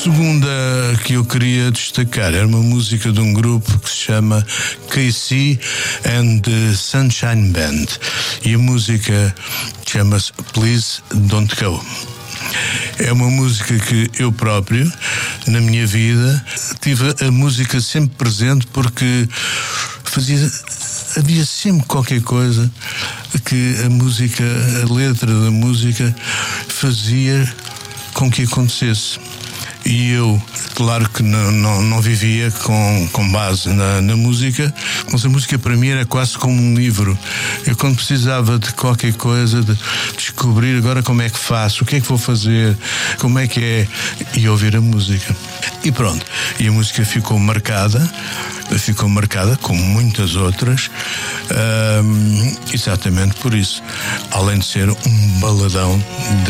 segunda que eu queria destacar era uma música de um grupo que se chama KC and the Sunshine Band. E a música chama-se Please Don't Go. É uma música que eu próprio, na minha vida, tive a música sempre presente porque havia sempre qualquer coisa que a letra da música fazia com que acontecesse. E eu, claro que não vivia com base na música, mas a música para mim era quase como um livro. Eu, quando precisava de qualquer coisa, de descobrir agora como é que faço, o que é que vou fazer, como é que é, e ouvir a música. E pronto, e a música ficou marcada, como muitas outras, exatamente por isso. Além de ser um baladão